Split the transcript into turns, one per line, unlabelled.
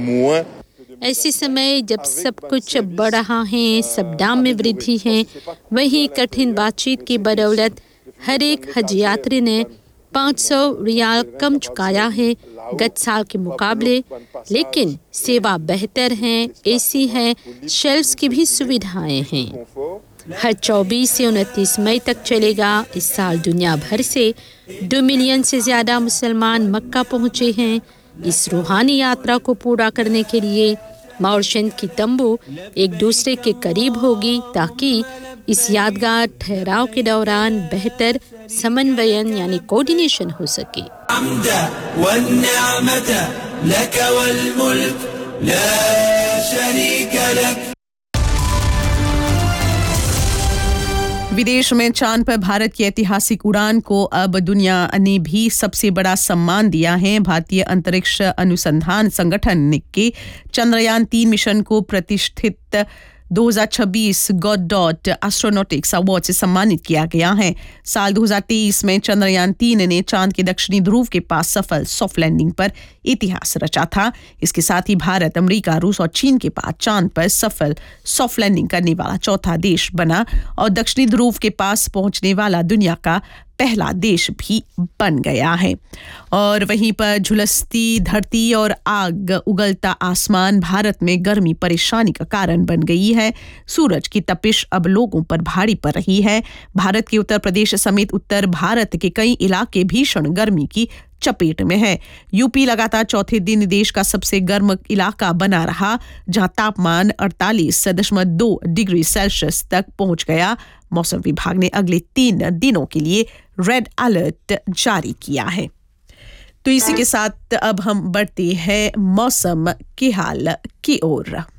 ऐसे समय जब सब कुछ बढ़ रहा है, सब दाम में वृद्धि है, वही कठिन बातचीत की बदौलत हर एक हज यात्री ने 500 रियाल कम चुकाया है गत साल के मुकाबले। लेकिन सेवा बेहतर है, एसी है, शेल्फ्स की भी सुविधाएं हैं। हर 24 से 29 मई तक चलेगा। इस साल दुनिया भर से 2 मिलियन से ज्यादा मुसलमान मक्का पहुंचे हैं। इस रूहानी यात्रा को पूरा करने के लिए मॉरिशस की तंबू एक दूसरे के करीब होगी ताकि इस यादगार ठहराव के दौरान बेहतर समन्वयन यानी कोऑर्डिनेशन हो सके।
विदेश में चांद पर भारत की ऐतिहासिक उड़ान को अब दुनिया ने भी सबसे बड़ा सम्मान दिया है। भारतीय अंतरिक्ष अनुसंधान संगठन के चंद्रयान 3 मिशन को प्रतिष्ठित 2026 गॉड एस्ट्रोनॉटिक्स अवार्ड से सम्मानित किया गया है। साल 2023 में चंद्रयान 3 ने चांद के दक्षिणी ध्रुव के पास सफल सॉफ्ट लैंडिंग पर इतिहास रचा था। इसके साथ ही भारत, अमेरिका, रूस और चीन के बाद चांद पर सफल सॉफ्ट लैंडिंग करने वाला चौथा देश बना और दक्षिणी ध्रुव के पास पहुंचने वाला दुनिया का पहला देश भी बन गया है। और वहीं पर झुलसती धरती और आग उगलता आसमान भारत में गर्मी परेशानी का कारण बन गई है। सूरज की तपिश अब लोगों पर भारी पड़ रही है। भारत के उत्तर प्रदेश समेत उत्तर भारत के कई इलाके भीषण गर्मी की चपेट में है। यूपी लगातार चौथे दिन देश का सबसे गर्म इलाका बना रहा, जहां तापमान 48.2 डिग्री सेल्सियस तक पहुंच गया। मौसम विभाग ने अगले 3 दिनों के लिए रेड अलर्ट जारी किया है। तो इसी के साथ अब हम बढ़ते हैं मौसम के हाल की ओर।